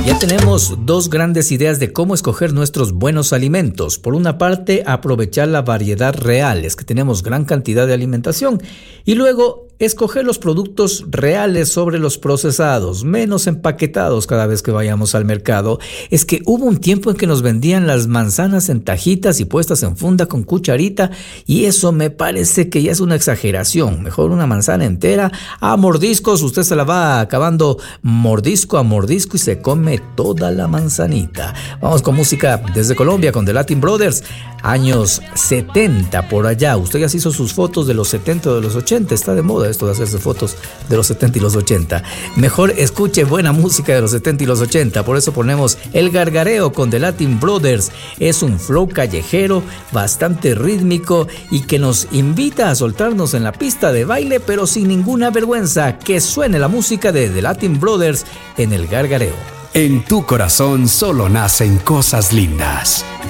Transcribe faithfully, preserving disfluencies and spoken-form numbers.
Ya tenemos dos grandes ideas de cómo escoger nuestros buenos alimentos. Por una parte, aprovechar la variedad real, es que tenemos gran cantidad de alimentación. Y luego, escoger los productos reales sobre los procesados, menos empaquetados cada vez que vayamos al mercado. Es que hubo un tiempo en que nos vendían las manzanas en tajitas y puestas en funda con cucharita, y eso me parece que ya es una exageración. Mejor una manzana entera a mordiscos, usted se la va acabando mordisco a mordisco y se come toda la manzanita. Vamos con música desde Colombia con The Latin Brothers, años setenta por allá. Usted ya se hizo sus fotos de los setenta o de los ochenta, está de moda esto de hacerse fotos de los setenta y los ochenta. Mejor escuche buena música de los setenta y los ochenta, por eso ponemos El Gargareo con The Latin Brothers. Es un flow callejero bastante rítmico y que nos invita a soltarnos en la pista de baile, pero sin ninguna vergüenza. Que suene la música de The Latin Brothers en El Gargareo. En tu corazón solo nacen cosas lindas.